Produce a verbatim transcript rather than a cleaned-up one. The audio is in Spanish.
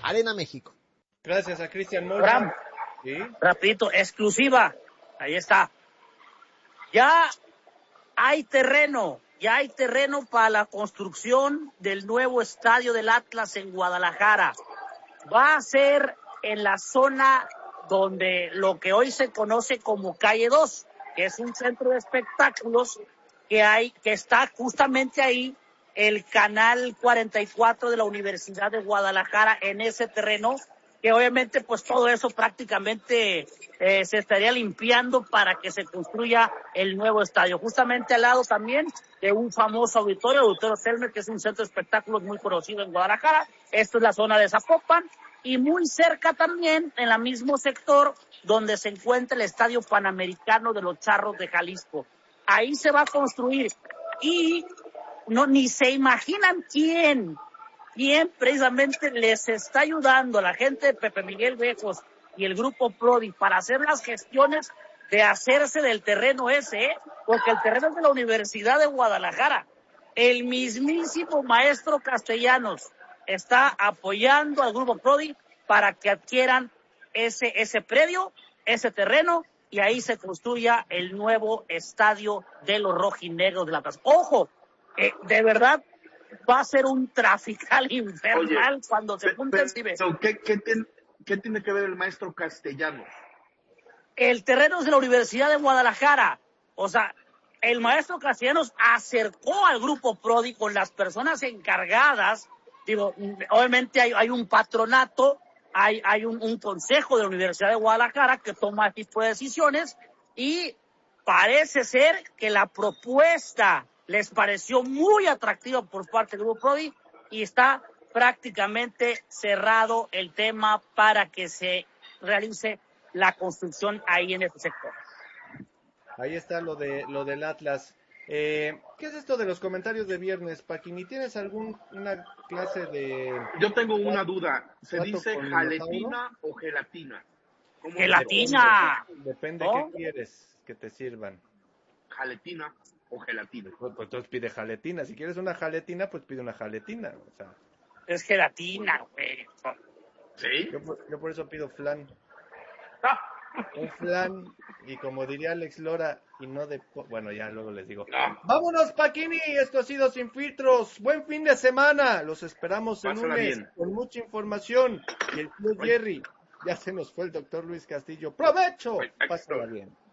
Arena México. Gracias a Cristian Mocha. Abraham, ¿Sí? rapidito, exclusiva. Ahí está. Ya hay terreno, ya hay terreno para la construcción del nuevo estadio del Atlas en Guadalajara. Va a ser en la zona donde lo que hoy se conoce como Calle dos, que es un centro de espectáculos que hay, que está justamente ahí el canal cuarenta y cuatro de la Universidad de Guadalajara, en ese terreno, que obviamente pues todo eso prácticamente eh, se estaría limpiando para que se construya el nuevo estadio. Justamente al lado también de un famoso auditorio, el Auditorio Selmer, que es un centro de espectáculos muy conocido en Guadalajara. Esto es la zona de Zapopan. Y muy cerca también, en el mismo sector, donde se encuentra el Estadio Panamericano de los Charros de Jalisco. Ahí se va a construir. Y no ni se imaginan quién, quién precisamente les está ayudando a la gente de Pepe Miguel Bejos y el Grupo Prodi para hacer las gestiones de hacerse del terreno ese, ¿eh? Porque el terreno es de la Universidad de Guadalajara. El mismísimo maestro Castellanos está apoyando al Grupo Prodi para que adquieran ese, ese predio, ese terreno, y ahí se construya el nuevo estadio de los rojinegros de la Plaza. ¡Ojo! Eh, de verdad, va a ser un trafical infernal. Oye, cuando se junten. Pero, ¿qué, qué, ten, ¿Qué tiene que ver el maestro Castellanos? El terreno es de la Universidad de Guadalajara. O sea, el maestro Castellanos acercó al Grupo Prodi con las personas encargadas. Digo, obviamente hay, hay un patronato, hay, hay un, un consejo de la Universidad de Guadalajara que toma este tipo de decisiones, y parece ser que la propuesta les pareció muy atractiva por parte del Grupo Prodi y está prácticamente cerrado el tema para que se realice la construcción ahí en este sector. Ahí está lo de lo del Atlas. Eh, ¿Qué es esto de los comentarios de viernes, Paquini? ¿Tienes alguna clase de...? Yo tengo una duda. ¿Se dice jaletina o gelatina? ¡Gelatina! Depende, depende ¿no? qué quieres que te sirvan. ¿Jaletina o gelatina? Pues, pues entonces pide jaletina. Si quieres una jaletina, pues pide una jaletina. O sea, es gelatina, güey. ¿Sí? Yo, yo por eso pido flan. Un flan, y como diría Alex Lora, y no de... Bueno, ya luego les digo. No. ¡Vámonos, Paquini! Esto ha sido Sin Filtros. ¡Buen fin de semana! Los esperamos el Pásala lunes bien. con mucha información. Y el tío Jerry. Ya se nos fue el doctor Luis Castillo. ¡Provecho! Pásala bien.